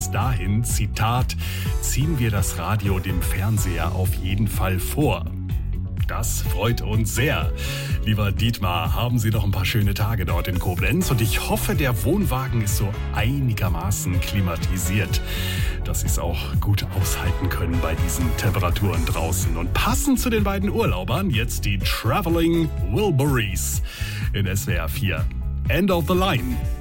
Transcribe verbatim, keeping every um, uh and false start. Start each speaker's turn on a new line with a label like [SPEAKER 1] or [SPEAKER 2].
[SPEAKER 1] bis dahin, Zitat, ziehen wir das Radio dem Fernseher auf jeden Fall vor. Das freut uns sehr. Lieber Dietmar, haben Sie noch ein paar schöne Tage dort in Koblenz und ich hoffe, der Wohnwagen ist so einigermaßen klimatisiert, dass Sie es auch gut aushalten können bei diesen Temperaturen draußen. Und passend zu den beiden Urlaubern jetzt die Traveling Wilburys in S W R vier. End of the Line.